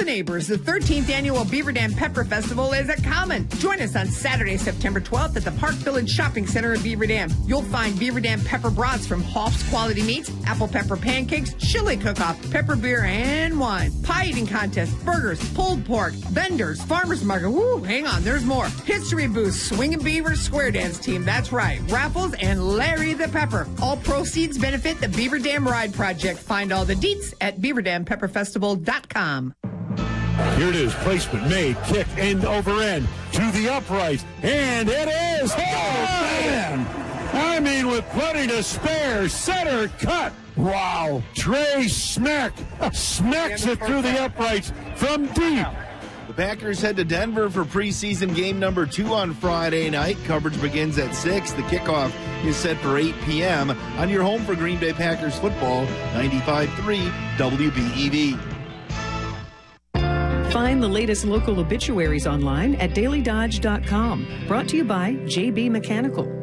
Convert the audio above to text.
the neighbors, the 13th annual Beaver Dam Pepper Festival is at Common. Join us on Saturday, September 12th at the Park Village Shopping Center of Beaver Dam. You'll find Beaver Dam pepper brats from Hoff's Quality Meats, apple pepper pancakes, chili cook-off, pepper beer, and wine. Pie eating contest, burgers, pulled pork, vendors, farmers market. Woo, hang on, there's more. History booths, Swingin' Beaver Square Dance Team, that's right. Raffles and Larry the Pepper. All proceeds benefit the Beaver Dam Ride Project. Find all the deets at beaverdampepperfestival.com. Here it is, placement made, kick end over end to the upright, and it is. Oh, man! I mean, with plenty to spare, center cut. Wow. Trey smacks it through the uprights from deep. The Packers head to Denver for preseason game number 2 on Friday night. Coverage begins at 6. The kickoff is set for 8 p.m. on your home for Green Bay Packers football, 95.3 WBEV. Find the latest local obituaries online at dailydodge.com. Brought to you by JB Mechanical.